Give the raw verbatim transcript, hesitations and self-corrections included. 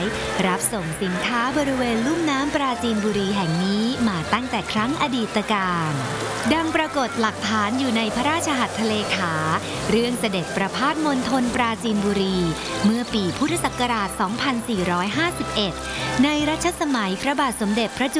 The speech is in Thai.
รับส่งสินค้าบริเวณลุ่มน้ำปราจีนบุรีแห่งนี้มาตั้งแต่ครั้งอดีตการดังปรากฏหลักฐานอยู่ในพระราชหัตถเลขาเรื่องเสด็จประพาสมณฑลปราจีนบุรีเมื่อปีพุทธศักราช สองพันสี่ร้อยห้าสิบเอ็ด ในรัชสมัยพระบาทสมเด็จพระจุ